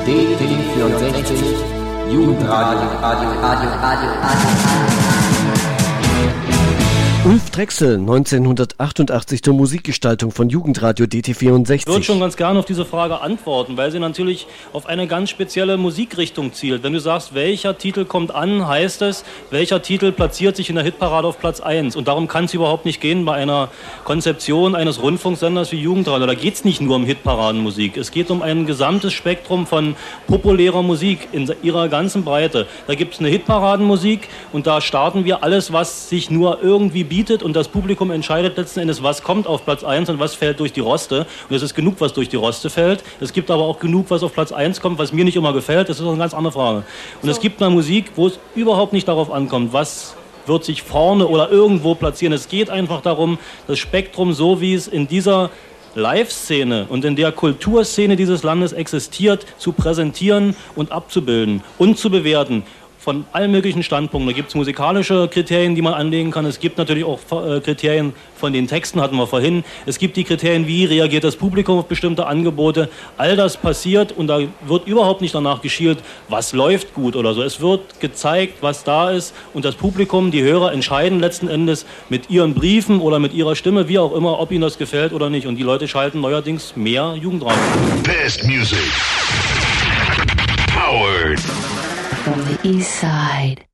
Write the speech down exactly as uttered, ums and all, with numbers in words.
D T vierundsechzig, Jugendradio, Radio, Radio, Radio, Radio. Ulf Drechsel, neunzehnhundertachtundachtzig zur Musikgestaltung von Jugendradio D T vierundsechzig. Ich würde schon ganz gerne auf diese Frage antworten, weil sie natürlich auf eine ganz spezielle Musikrichtung zielt. Wenn du sagst, welcher Titel kommt an, heißt es, welcher Titel platziert sich in der Hitparade auf Platz eins. Und darum kann es überhaupt nicht gehen bei einer Konzeption eines Rundfunksenders wie Jugendradio. Da geht es nicht nur um Hitparadenmusik. Es geht um ein gesamtes Spektrum von populärer Musik in ihrer ganzen Breite. Da gibt es eine Hitparadenmusik und da starten wir alles, was sich nur irgendwie bietet. Und das Publikum entscheidet letzten Endes, was kommt auf Platz eins und was fällt durch die Roste. Und es ist genug, was durch die Roste fällt. Es gibt aber auch genug, was auf Platz eins kommt, was mir nicht immer gefällt. Das ist eine ganz andere Frage. Und so. Es gibt eine Musik, wo es überhaupt nicht darauf ankommt, was wird sich vorne oder irgendwo platzieren. Es geht einfach darum, das Spektrum, so wie es in dieser Live-Szene und in der Kulturszene dieses Landes existiert, zu präsentieren und abzubilden und zu bewerten. Von allen möglichen Standpunkten. Da gibt es musikalische Kriterien, die man anlegen kann. Es gibt natürlich auch äh, Kriterien von den Texten, hatten wir vorhin. Es gibt die Kriterien, wie reagiert das Publikum auf bestimmte Angebote. All das passiert und da wird überhaupt nicht danach geschielt, was läuft gut oder so. Es wird gezeigt, was da ist und das Publikum, die Hörer entscheiden letzten Endes mit ihren Briefen oder mit ihrer Stimme, wie auch immer, ob ihnen das gefällt oder nicht. Und die Leute schalten neuerdings mehr Jugendradio. Best music. Powered. From the east side.